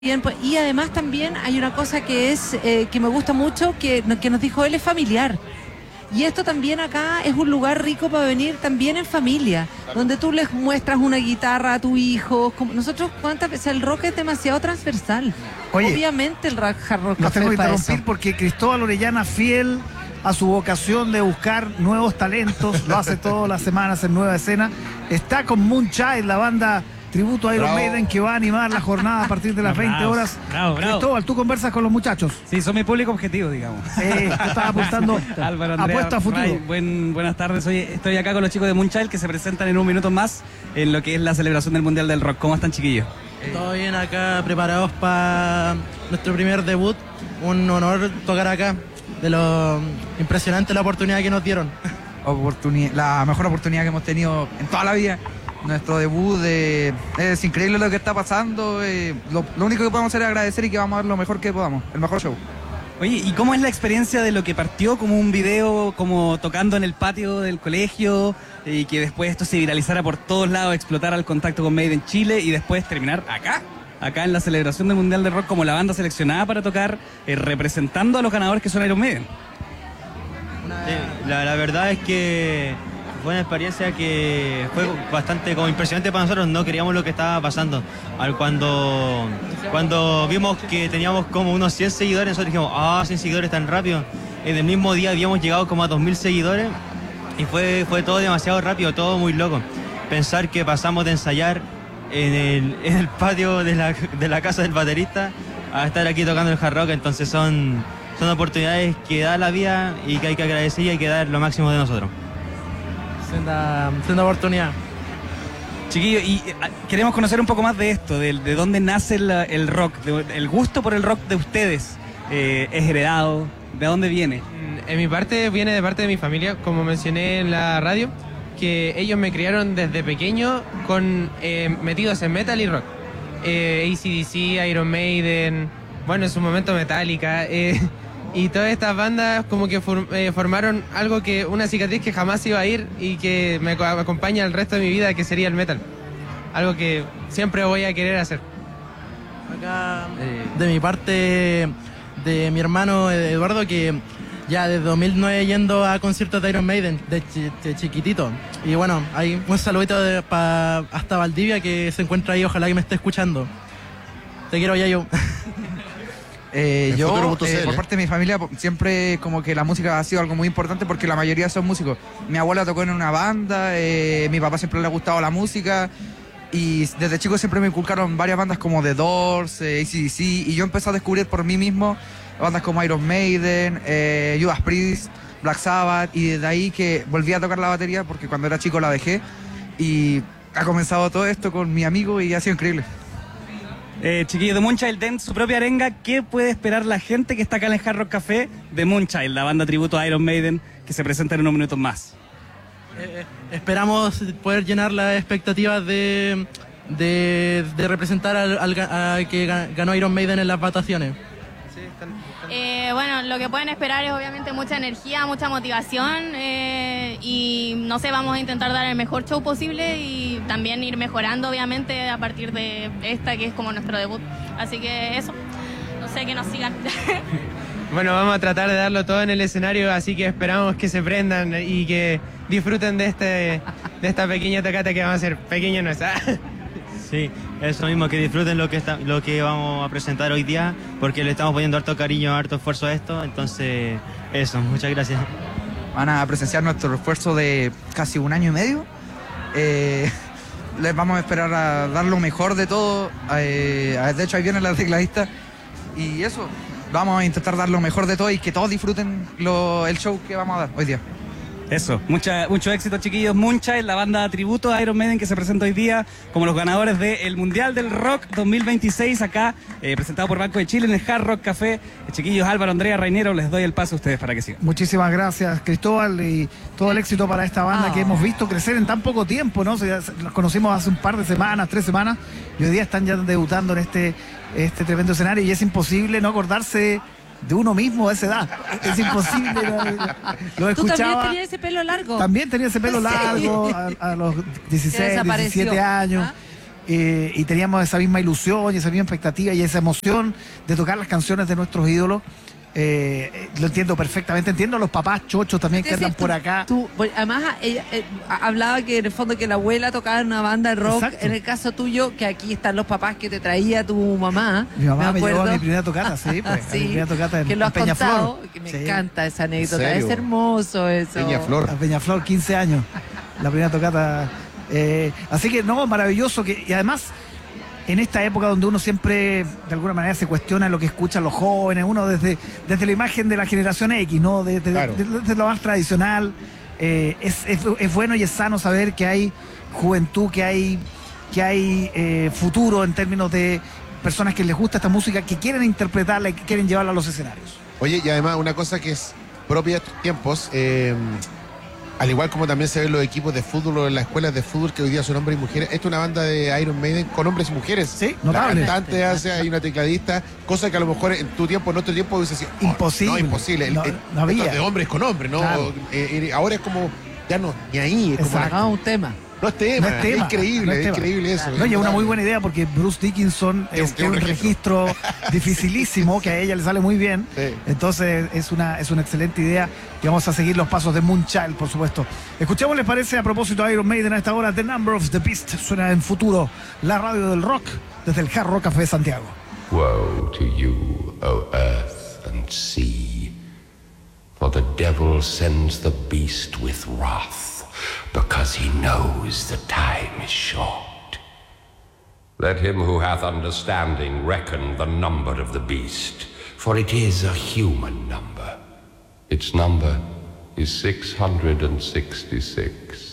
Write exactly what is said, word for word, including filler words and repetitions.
Bien, pues, y además también hay una cosa que es eh, que me gusta mucho, que, que nos dijo él, es familiar. Y esto también acá es un lugar rico para venir también en familia, donde tú les muestras una guitarra a tu hijo. Como nosotros, ¿cuántas veces? El rock es demasiado transversal. Oye, obviamente el rock, hard rock no café tengo que es para interrumpir eso. porque Cristóbal Orellana, fiel a su vocación de buscar nuevos talentos, lo hace todas las semanas en Nueva Escena, está con Moonchild, la banda tributo a Iron Bravo. Maiden, que va a animar la jornada a partir de las Bravo, veinte horas. bravo, bravo. Cristóbal, tú conversas con los muchachos. Sí, son mi público objetivo, digamos. Eh, tú estás apostando Álvaro, Andrea, apuesta a futuro. Ray, buen, buenas tardes. Hoy estoy acá con los chicos de Moonchild que se presentan en un minuto más en lo que es la celebración del Mundial del Rock. ¿Cómo están, chiquillos? Todo bien acá, preparados para nuestro primer debut. Un honor tocar acá. De lo impresionante la oportunidad que nos dieron. Oportuni- la mejor oportunidad que hemos tenido en toda la vida. Nuestro debut, eh, es increíble lo que está pasando. eh, lo, lo único que podemos hacer es agradecer y que vamos a dar lo mejor que podamos, el mejor show. Oye, ¿y cómo es la experiencia de lo que partió como un video, como tocando en el patio del colegio, y que después esto se viralizara por todos lados, explotara el contacto con Made in Chile y después terminar acá? Acá en la celebración del Mundial de Rock como la banda seleccionada para tocar, eh, representando a los ganadores que son Iron Maiden. Sí, la, la verdad es que fue una experiencia que fue bastante como impresionante para nosotros. No queríamos lo que estaba pasando. Al cuando, cuando vimos que teníamos como unos cien seguidores, nosotros dijimos, ah, cien seguidores tan rápido. En el mismo día habíamos llegado como a dos mil seguidores y fue, fue todo demasiado rápido, todo muy loco. Pensar que pasamos de ensayar en el, en el patio de la, de la casa del baterista a estar aquí tocando el hard rock, entonces son, son oportunidades que da la vida y que hay que agradecer y hay que dar lo máximo de nosotros. Senda, senda oportunidad. Chiquillos, y eh, queremos conocer un poco más de esto, de, de dónde nace la- el rock, de- el gusto por el rock de ustedes. Eh, ¿Es heredado? ¿De dónde viene? En mi parte viene de parte de mi familia, como mencioné en la radio, que ellos me criaron desde pequeño con eh, metidos en metal y rock. Eh, A C D C, Iron Maiden, bueno, en su momento Metallica, eh, y todas estas bandas como que for- eh, formaron algo que, una cicatriz que jamás iba a ir y que me co- acompaña el resto de mi vida, que sería el metal. Algo que siempre voy a querer hacer. Acá, de mi parte, de mi hermano Eduardo, que ya desde dos mil nueve yendo a conciertos de Iron Maiden, de, chi- de chiquitito. Y bueno, hay un saludito de, pa, hasta Valdivia, que se encuentra ahí, ojalá que me esté escuchando. Te quiero, Yayo. Eh, En yo, futuro punto eh, c l. por parte de mi familia, po- siempre como que la música ha sido algo muy importante porque la mayoría son músicos. Mi abuela tocó en una banda, eh, mi papá siempre le ha gustado la música y desde chico siempre me inculcaron varias bandas como The Doors, eh, A C D C, y yo empecé a descubrir por mí mismo bandas como Iron Maiden, eh, Judas Priest, Black Sabbath, y desde ahí que volví a tocar la batería porque cuando era chico la dejé y ha comenzado todo esto con mi amigo y ha sido increíble. Eh, chiquillos de Moonchild, den su propia arenga. ¿Qué puede esperar la gente que está acá en el Hard Rock Café de Moonchild, la banda tributo a Iron Maiden, que se presenta en unos minutos más? Eh, esperamos poder llenar las expectativas de, de, de representar al, al ga- a que ga- ganó Iron Maiden en las votaciones. Eh, bueno, lo que pueden esperar es obviamente mucha energía, mucha motivación eh, y no sé, vamos a intentar dar el mejor show posible y también ir mejorando obviamente a partir de esta que es como nuestro debut. Así que eso, no sé, que nos sigan. Bueno, vamos a tratar de darlo todo en el escenario, así que esperamos que se prendan y que disfruten de este de esta pequeña tocata que vamos a hacer. Pequeña no es. ¿Ah? Sí, eso mismo, que disfruten lo que está, lo que vamos a presentar hoy día, porque le estamos poniendo harto cariño, harto esfuerzo a esto, entonces eso, muchas gracias. Van a presenciar nuestro esfuerzo de casi un año y medio. Eh, les vamos a esperar a dar lo mejor de todo. Eh, de hecho, ahí viene la tecladista. Y eso, vamos a intentar dar lo mejor de todo y que todos disfruten lo- el show que vamos a dar hoy día. Eso, mucha, mucho éxito, chiquillos. Moonchild, la banda tributo a Iron Maiden que se presenta hoy día como los ganadores del Mundial del Rock dos mil veintiséis, acá eh, presentado por Banco de Chile en el Hard Rock Café. Eh, chiquillos, Álvaro, Andrea, Rainero, les doy el paso a ustedes para que sigan. Muchísimas gracias, Cristóbal, y todo el éxito para esta banda Ah. que hemos visto crecer en tan poco tiempo, ¿no? O sea, los conocimos hace un par de semanas, tres semanas, y hoy día están ya debutando en este, este tremendo escenario, y es imposible no acordarse de uno mismo a esa edad. Es imposible. ¿no? Lo Tú también escuchaba. tenías ese pelo largo. También tenía ese pelo Sí. largo a, a los Que dieciséis, desapareció. diecisiete años. ¿Ah? eh, y teníamos esa misma ilusión y esa misma expectativa y esa emoción de tocar las canciones de nuestros ídolos. Eh, lo entiendo perfectamente, entiendo a los papás chochos también que Es decir, andan por tú- acá. tú- pues, además, ella eh, hablaba que en el fondo que la abuela tocaba en una banda de rock. Exacto. En el caso tuyo, que aquí están los papás que te traía tu mamá. Mi mamá me, llevó acuerdo. a mi primera tocata, sí, pues, a Sí, mi primera tocata en, que lo en has Peñaflor. contado, que me Sí, encanta esa anécdota. serio? Es hermoso eso. Peñaflor. a Peñaflor, quince años, la primera tocata. Eh, así que no, maravilloso. Que, y además, en esta época donde uno siempre, de alguna manera, se cuestiona lo que escuchan los jóvenes, uno desde, desde la imagen de la generación X, ¿no? Desde, Claro. desde- desde lo más tradicional, eh, es, es- es bueno y es sano saber que hay juventud, que hay, que hay eh, futuro en términos de personas que les gusta esta música, que quieren interpretarla y que quieren llevarla a los escenarios. Oye, y además una cosa que es propia de estos tiempos, eh, al igual como también se ven los equipos de fútbol o en las escuelas de fútbol que hoy día son hombres y mujeres, esta es una banda de Iron Maiden con hombres y mujeres. Sí, La notable. cantante hace, hay una tecladista, cosa que a lo mejor en tu tiempo, en otro tiempo hubiese sido oh, Imposible. No, imposible. El- No- el- no había. esto es de hombres con hombres, ¿no? Claro. Eh, eh, ahora es como, ya no, ni ahí. Es como Exacto. Ah, un tema. no es tema, No es tema, increíble, no es es tema. increíble eso. No, y es una muy buena idea porque Bruce Dickinson Es un- es, tiene un registro dificilísimo que a ella le sale muy bien. Sí. Entonces es una, es una excelente idea y vamos a seguir los pasos de Moonchild, por supuesto. Escuchemos, ¿les parece? A propósito de Iron Maiden a esta hora, The Number of the Beast suena en Futuro, la radio del rock, desde el Hard Rock Café de Santiago. Woe to you, O earth and sea, for the devil sends the beast with wrath, because he knows the time is short. Let him who hath understanding reckon the number of the beast, for it is a human number. Its number is six hundred sixty-six.